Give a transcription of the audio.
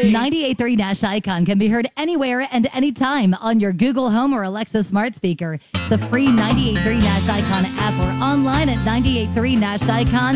98.3 Nash Icon can be heard anywhere and anytime on your Google Home or Alexa smart speaker. The free 98.3 Nash Icon app or online at 98.3nashicon.com.